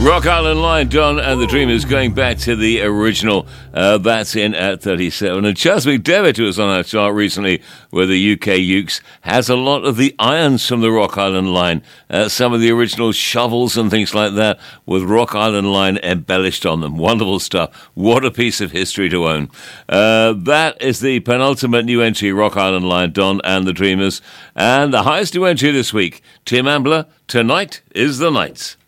Rock Island Line, Don and the Dreamers, going back to the original. That's in at 37. And Chaswick Devitt, who was on our chart recently with the UK Ukes, has a lot of the irons from the Rock Island Line. Some of the original shovels and things like that with Rock Island Line embellished on them. Wonderful stuff. What a piece of history to own. That is the penultimate new entry, Rock Island Line, Don and the Dreamers. And the highest new entry this week, Tim Ambler, Tonight is the Night.